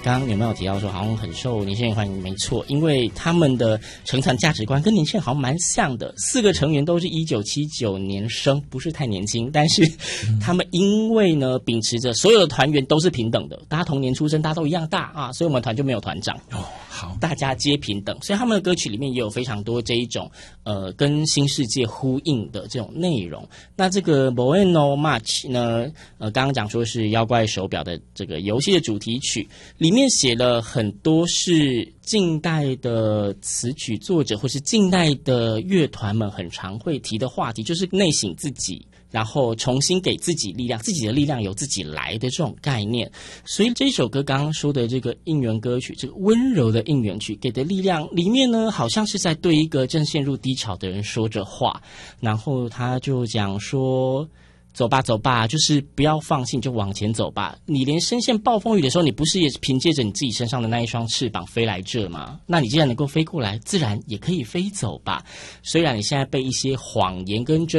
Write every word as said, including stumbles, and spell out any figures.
刚刚有没有提到说好像很受年轻人欢迎？没错，因为他们的成团价值观跟年轻人好像蛮像的。四个成员都是一九七九年生，不是太年轻，但是他们因为呢秉持着所有的团员都是平等的，大家同年出生，大家都一样大啊，所以我们团就没有团长哦。好，大家皆平等，所以他们的歌曲里面也有非常多这一种呃跟新世界呼应的这种内容。那这个 Bueno Match 呢，呃，刚刚讲说是妖怪手表的这个游戏的主题曲，里面写了很多是近代的词曲作者或是近代的乐团们很常会提的话题，就是内省自己，然后重新给自己力量，自己的力量由自己来的这种概念。所以这首歌刚刚说的这个应援歌曲，这个温柔的应援曲给的力量里面呢，好像是在对一个正陷入低潮的人说着话，然后他就讲说走吧走吧，就是不要放弃，就往前走吧。你连深陷暴风雨的时候，你不是也凭借着你自己身上的那一双翅膀飞来这吗？那你既然能够飞过来，自然也可以飞走吧。虽然你现在被一些谎言跟